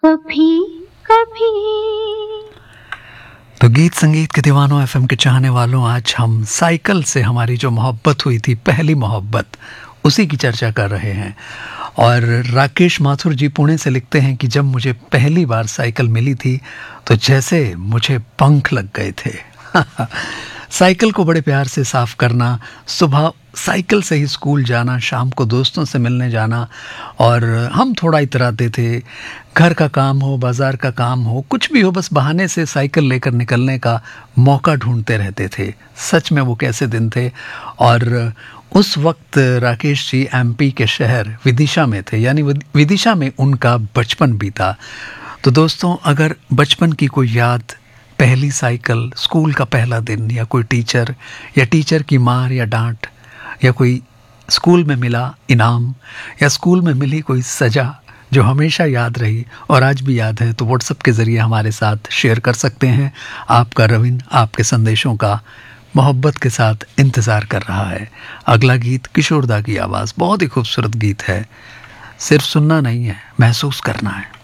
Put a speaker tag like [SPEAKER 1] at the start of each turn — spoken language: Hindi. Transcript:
[SPEAKER 1] कभी कभी।
[SPEAKER 2] तो गीत संगीत के दीवानों, एफएम के चाहने वालों, आज हम साइकिल से हमारी जो मोहब्बत हुई थी, पहली मोहब्बत, उसी की चर्चा कर रहे हैं। और राकेश माथुर जी पुणे से लिखते हैं कि जब मुझे पहली बार साइकिल मिली थी तो जैसे मुझे पंख लग गए थे। साइकिल को बड़े प्यार से साफ करना, सुबह साइकिल से ही स्कूल जाना, शाम को दोस्तों से मिलने जाना, और हम थोड़ा इतराते थे, घर का काम हो, बाजार का काम हो, कुछ भी हो, बस बहाने से साइकिल लेकर निकलने का मौका ढूंढते रहते थे। सच में वो कैसे दिन थे। और उस वक्त राकेश जी एमपी के शहर विदिशा में थे, यानी विदिशा में उनका बचपन बीता। तो दोस्तों, अगर बचपन की कोई याद, पहली साइकिल, स्कूल का पहला दिन, या कोई टीचर, या टीचर की मार या डांट, या कोई स्कूल में मिला इनाम, या स्कूल में मिली कोई सज़ा जो हमेशा याद रही और आज भी याद है, तो व्हाट्सएप के ज़रिए हमारे साथ शेयर कर सकते हैं। आपका रविन आपके संदेशों का मोहब्बत के साथ इंतज़ार कर रहा है। अगला गीत किशोर दा की आवाज़, बहुत ही खूबसूरत गीत है। सिर्फ सुनना नहीं है, महसूस करना है।